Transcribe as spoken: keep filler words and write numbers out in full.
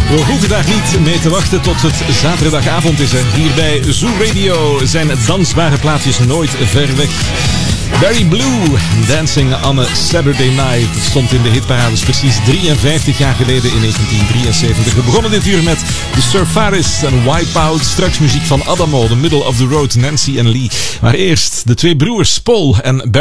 We hoeven daar niet mee te wachten tot het zaterdagavond is. Hè. Hier bij Zoo Radio zijn dansbare plaatjes nooit ver weg. Barry Blue, Dancing on a Saturday Night. Het stond in de hitparades precies drieënvijftig jaar geleden in negentien drieënzeventig. We begonnen dit uur met de Surfaris en Wipeout. Straks muziek van Adamo, The Middle of the Road, Nancy en Lee. Maar eerst de twee broers Paul en Barry.